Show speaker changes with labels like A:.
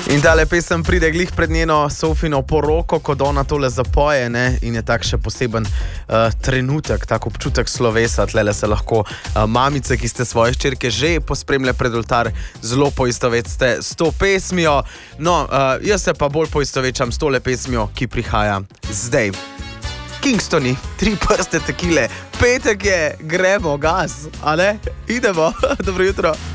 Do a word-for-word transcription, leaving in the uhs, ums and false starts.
A: In tale pesem pride glih pred njeno Sofino poroko, ko ona tole zapoje, ne? In je tak še poseben uh, trenutek, tak občutek slovesa. Tlele se lahko uh, mamice, ki ste svoje hčerke že pospremile pred oltar, zelo poistovetste s to pesmijo. No, uh, jaz se pa bolj poistovečam s tole pesmijo, ki prihaja zdaj. Kingstoni, tri prste tekile, petek je, gremo, gas, a ne? Idemo, dobro jutro.